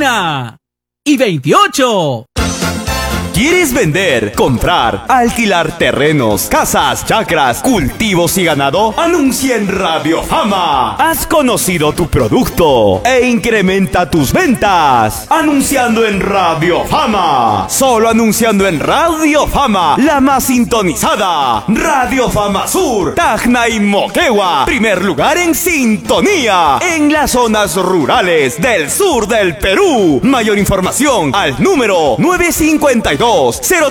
1:28. ¿Quieres vender, comprar, alquilar terrenos, casas, chacras, cultivos y ganado? Anuncia en Radio Fama. Has conocido tu producto e incrementa tus ventas. Anunciando en Radio Fama. Solo anunciando en Radio Fama, la más sintonizada. Radio Fama Sur, Tacna y Moquegua. Primer lugar en sintonía en las zonas rurales del sur del Perú. Mayor información al número 952